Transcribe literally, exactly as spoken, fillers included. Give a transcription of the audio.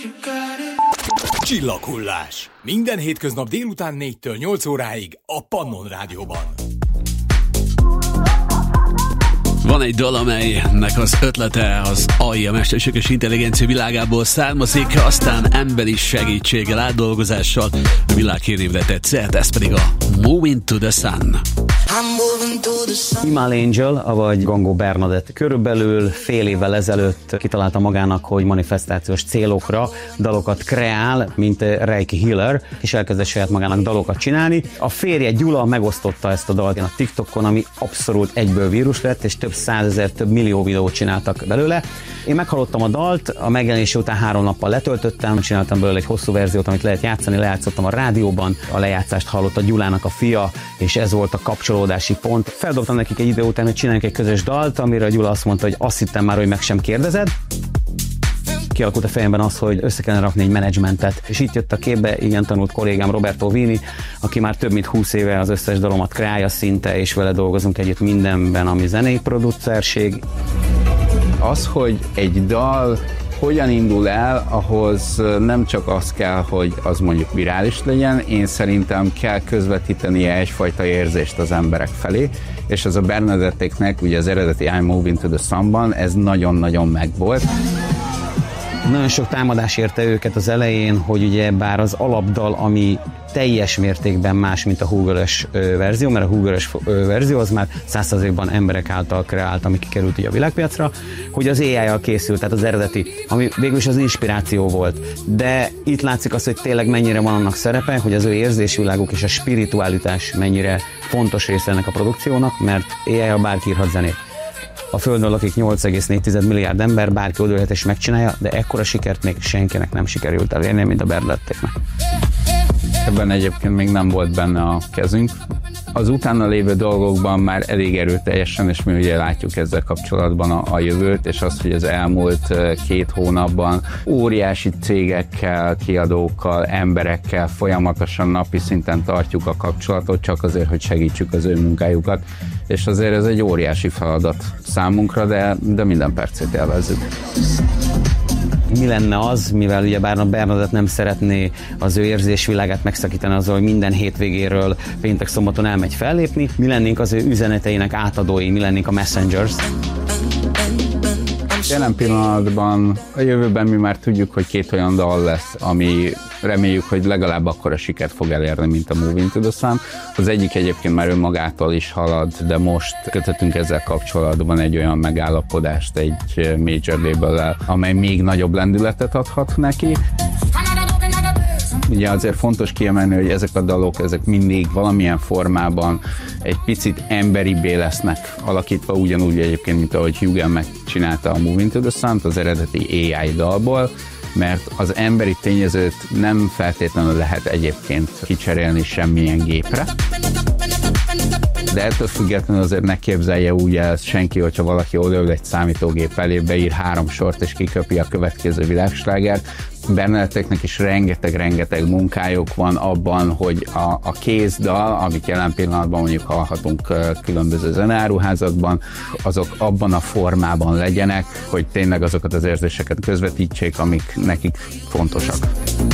Csillaghullás. Minden hétköznap délután négytől nyolc óráig a Pannon Rádióban. Van egy dal, amelynek az ötlete az á i, a mesterséges intelligencia világából származik, aztán emberi segítséggel, átdolgozással a világ hírnévre tett szert, ez pedig a Moving to the Sun. Imal Angel, avagy Gongó Bernadett körülbelül fél évvel ezelőtt kitalálta magának, hogy manifestációs célokra dalokat kreál, mint Reiki Healer, és elkezdett saját magának dalokat csinálni. A férje Gyula megosztotta ezt a dalt a TikTokon, ami abszolút egyből vírus lett, és több százezer, több millió videót csináltak belőle. Én meghallottam a dalt, a megjelenése után három nappal letöltöttem, csináltam belőle egy hosszú verziót, amit lehet játszani, lejátszottam a rádióban, a lejátszást hallotta Gyulának a fia, és ez volt a kapcsolódási pont. Feldobtam nekik egy idő után, hogy csináljunk egy közös dalt, amire a Gyula azt mondta, hogy azt hittem már, hogy meg sem kérdezed. Kialakult a fejemben az, hogy össze kellene rakni egy menedzsmentet, és itt jött a képbe ilyen tanult kollégám Roberto Vini, aki már több mint húsz éve az összes dalomat kreálja szinte, és vele dolgozunk együtt mindenben, ami zenei producerség. Az, hogy egy dal hogyan indul el, ahhoz nem csak az kell, hogy az mondjuk virális legyen, én szerintem kell közvetítenie egyfajta érzést az emberek felé, és az a Bernadettéknek, ugye az eredeti I'm Moving to the Sun-ban ez nagyon-nagyon megvolt. Nagyon sok támadás érte őket az elején, hogy ugye bár az alapdal, ami teljes mértékben más, mint a Húgörös verzió, mert a Húgörös verzió az már száz százalékban emberek által kreált, ami kikerült ugye a világpiacra, hogy az á í-jal készült, tehát az eredeti, ami végül is az inspiráció volt. De itt látszik az, hogy tényleg mennyire van annak szerepe, hogy az ő érzésviláguk és a spiritualitás mennyire fontos része ennek a produkciónak, mert á í-jal bárki írhat zenét. A Földön lakik nyolc egész négy milliárd ember, bárki odaülhet és megcsinálja, de ekkora sikert még senkinek nem sikerült elérni, mint a Bernadettéknek. Ebben egyébként még nem volt benne a kezünk. Az utána lévő dolgokban már elég erőteljesen, és mi ugye látjuk ezzel kapcsolatban a, a jövőt, és azt, hogy az elmúlt két hónapban óriási cégekkel, kiadókkal, emberekkel folyamatosan napi szinten tartjuk a kapcsolatot, csak azért, hogy segítsük az ő munkájukat, és azért ez egy óriási feladat számunkra, de, de minden percét élvezzük. Mi lenne az, mivel ugye bár a Bernadett nem szeretné az ő érzésvilágát megszakítani azzal, hogy minden hétvégéről péntek szombaton elmegy fellépni, mi lennénk az ő üzeneteinek átadói, mi lennénk a messengers. Jelen pillanatban, a jövőben mi már tudjuk, hogy két olyan dal lesz, ami reméljük, hogy legalább akkora sikert fog elérni, mint a Moving to the Sun. Az egyik egyébként már önmagától is halad, de most kötöttünk ezzel kapcsolatban egy olyan megállapodást egy major label-lel, amely még nagyobb lendületet adhat neki. Ugye azért fontos kiemelni, hogy ezek a dalok, ezek mindig valamilyen formában egy picit emberibbé lesznek alakítva, ugyanúgy egyébként, mint ahogy Hugen megcsinálta a Moving to the Sun-t az eredeti á i dalból, mert az emberi tényezőt nem feltétlenül lehet egyébként kicserélni semmilyen gépre. De ettől függetlenül azért ne képzelje úgy el senki, hogyha valaki odaül egy számítógép elé, beír három sort és kiköpi a következő világslágert. Bernadettéknek is rengeteg-rengeteg munkájuk van abban, hogy a, a kézdal, amit jelen pillanatban mondjuk hallhatunk különböző zeneáruházakban, azok abban a formában legyenek, hogy tényleg azokat az érzéseket közvetítsék, amik nekik fontosak.